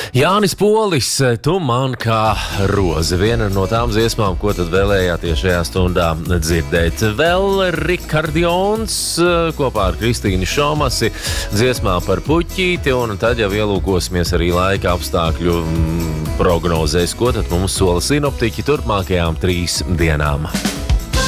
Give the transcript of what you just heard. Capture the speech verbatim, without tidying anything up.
Jānis Polis, tu man kā roze. Viena no tām dziesmām, ko tad vēlējāties šajā stundā dzirdēt. Vēl Rikardions kopā ar Kristīnu Šomasi dziesmā par puķīti, un tad jau ielūkosimies arī laika apstākļu prognozēs, ko tad mums sola sinoptiķi turpmākajām trīs dienām.